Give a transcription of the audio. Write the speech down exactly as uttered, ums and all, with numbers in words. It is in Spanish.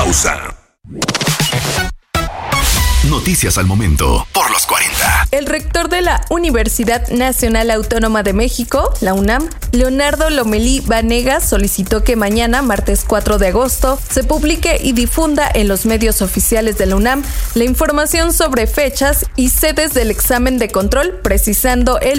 Pausa. Noticias al momento por los cuarenta. El rector de la Universidad Nacional Autónoma de México, la UNAM, Leonardo Lomelí Vanegas, solicitó que mañana, martes cuatro de agosto, se publique y difunda en los medios oficiales de la UNAM la información sobre fechas y sedes del examen de control, precisando el